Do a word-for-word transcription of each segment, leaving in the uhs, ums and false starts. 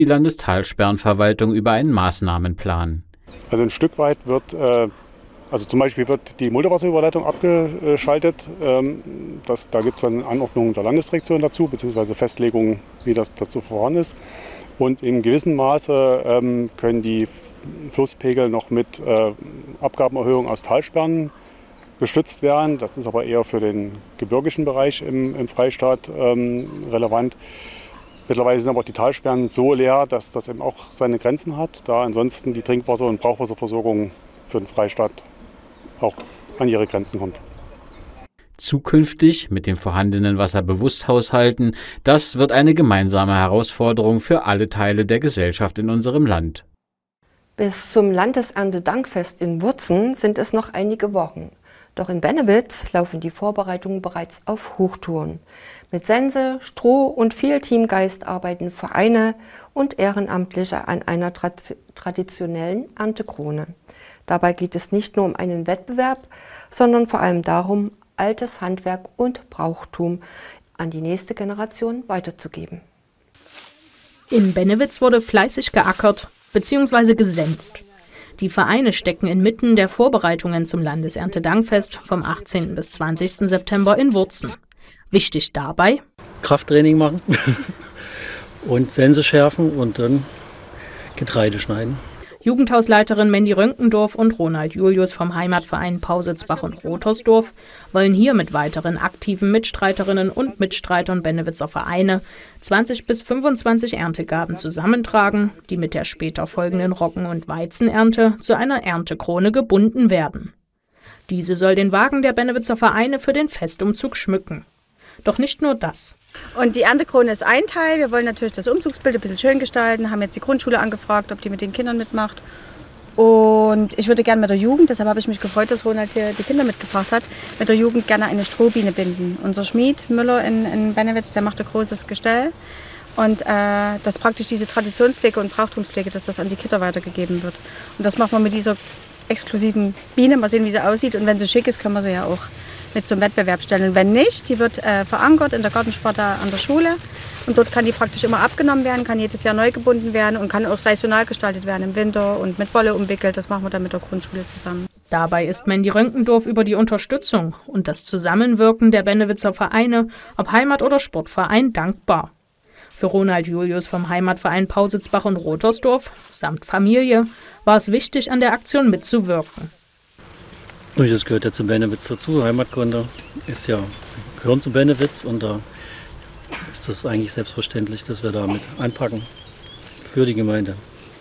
die Landestalsperrenverwaltung über einen Maßnahmenplan. Also ein Stück weit wird, äh, also zum Beispiel wird die Muldewasserüberleitung abgeschaltet. Ähm, das, da gibt es dann Anordnungen der Landesdirektion dazu, beziehungsweise Festlegungen, wie das dazu vorhanden ist. Und in gewissem Maße ähm, können die Flusspegel noch mit äh, Abgabenerhöhung aus Talsperren gestützt werden. Das ist aber eher für den gebirgischen Bereich im, im Freistaat ähm, relevant. Mittlerweile sind aber auch die Talsperren so leer, dass das eben auch seine Grenzen hat, da ansonsten die Trinkwasser- und Brauchwasserversorgung für den Freistaat auch an ihre Grenzen kommt. Zukünftig mit dem vorhandenen Wasser bewusst haushalten, das wird eine gemeinsame Herausforderung für alle Teile der Gesellschaft in unserem Land. Bis zum Landeserntedankfest in Wurzen sind es noch einige Wochen. Doch in Bennewitz laufen die Vorbereitungen bereits auf Hochtouren. Mit Sense, Stroh und viel Teamgeist arbeiten Vereine und Ehrenamtliche an einer tra- traditionellen Erntekrone. Dabei geht es nicht nur um einen Wettbewerb, sondern vor allem darum, altes Handwerk und Brauchtum an die nächste Generation weiterzugeben. In Bennewitz wurde fleißig geackert bzw. gesenzt. Die Vereine stecken inmitten der Vorbereitungen zum Landeserntedankfest vom achtzehnten bis zwanzigsten September in Wurzen. Wichtig dabei: Krafttraining machen und Sense schärfen und dann Getreide schneiden. Jugendhausleiterin Mandy Rönkendorf und Ronald Julius vom Heimatverein Pausitzbach und Rothersdorf wollen hier mit weiteren aktiven Mitstreiterinnen und Mitstreitern Bennewitzer Vereine zwanzig bis fünfundzwanzig Erntegaben zusammentragen, die mit der später folgenden Roggen- und Weizenernte zu einer Erntekrone gebunden werden. Diese soll den Wagen der Bennewitzer Vereine für den Festumzug schmücken. Doch nicht nur das. Und die Erntekrone ist ein Teil. Wir wollen natürlich das Umzugsbild ein bisschen schön gestalten. Haben jetzt die Grundschule angefragt, ob die mit den Kindern mitmacht. Und ich würde gerne mit der Jugend, deshalb habe ich mich gefreut, dass Ronald hier die Kinder mitgebracht hat, mit der Jugend gerne eine Strohbiene binden. Unser Schmied Müller in, in Bennewitz, der macht ein großes Gestell. Und äh, dass praktisch diese Traditionspflege und Brauchtumspflege, dass das an die Kinder weitergegeben wird. Und das machen wir mit dieser exklusiven Biene. Mal sehen, wie sie aussieht. Und wenn sie schick ist, können wir sie ja auch mit zum Wettbewerb stellen. Und wenn nicht, die wird äh, verankert in der Gartensparte an der Schule. Und dort kann die praktisch immer abgenommen werden, kann jedes Jahr neu gebunden werden und kann auch saisonal gestaltet werden im Winter und mit Wolle umwickelt. Das machen wir dann mit der Grundschule zusammen. Dabei ist Mandy Rönkendorf über die Unterstützung und das Zusammenwirken der Bennewitzer Vereine, ob Heimat- oder Sportverein, dankbar. Für Ronald Julius vom Heimatverein Pausitzbach und Rothersdorf samt Familie war es wichtig, an der Aktion mitzuwirken. Das gehört ja zu Bennewitz dazu. Heimatkunde ist ja, gehören zu Bennewitz und da ist das eigentlich selbstverständlich, dass wir da mit einpacken für die Gemeinde.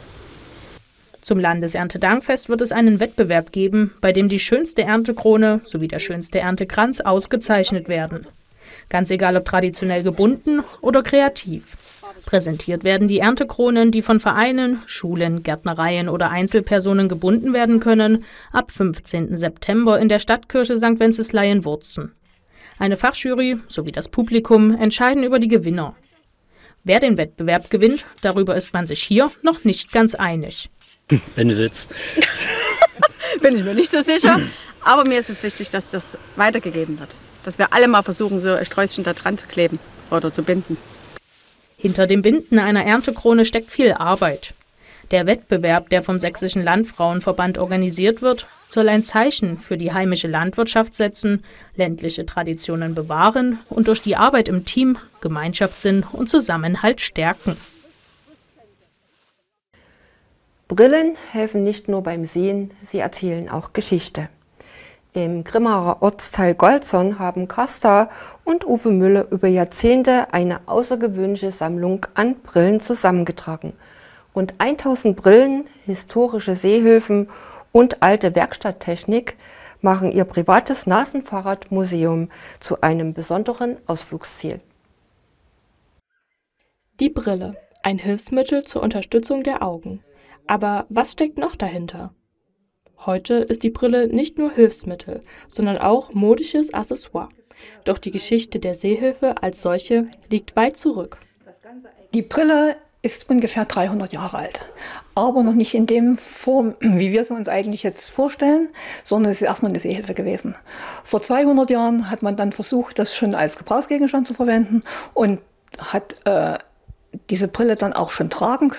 Zum Landeserntedankfest wird es einen Wettbewerb geben, bei dem die schönste Erntekrone sowie der schönste Erntekranz ausgezeichnet werden. Ganz egal, ob traditionell gebunden oder kreativ. Präsentiert werden die Erntekronen, die von Vereinen, Schulen, Gärtnereien oder Einzelpersonen gebunden werden können, ab fünfzehnten September in der Stadtkirche Sankt Wenceslai in Wurzen. Eine Fachjury sowie das Publikum entscheiden über die Gewinner. Wer den Wettbewerb gewinnt, darüber ist man sich hier noch nicht ganz einig. Bennewitz. Bin ich mir nicht so sicher, aber mir ist es wichtig, dass das weitergegeben wird. Dass wir alle mal versuchen, so ein Sträußchen da dran zu kleben oder zu binden. Hinter dem Binden einer Erntekrone steckt viel Arbeit. Der Wettbewerb, der vom Sächsischen Landfrauenverband organisiert wird, soll ein Zeichen für die heimische Landwirtschaft setzen, ländliche Traditionen bewahren und durch die Arbeit im Team Gemeinschaftssinn und Zusammenhalt stärken. Brillen helfen nicht nur beim Sehen, sie erzählen auch Geschichte. Im Grimmaer Ortsteil Golzern haben Carsta und Uwe Müller über Jahrzehnte eine außergewöhnliche Sammlung an Brillen zusammengetragen. Rund tausend Brillen, historische Seehöfen und alte Werkstatttechnik machen ihr privates Nasenfahrradmuseum zu einem besonderen Ausflugsziel. Die Brille, ein Hilfsmittel zur Unterstützung der Augen. Aber was steckt noch dahinter? Heute ist die Brille nicht nur Hilfsmittel, sondern auch modisches Accessoire. Doch die Geschichte der Sehhilfe als solche liegt weit zurück. Die Brille ist ungefähr dreihundert Jahre alt, aber noch nicht in dem Form, wie wir es uns eigentlich jetzt vorstellen, sondern es ist erstmal eine Sehhilfe gewesen. Vor zweihundert Jahren hat man dann versucht, das schon als Gebrauchsgegenstand zu verwenden und hat äh, diese Brille dann auch schon tragen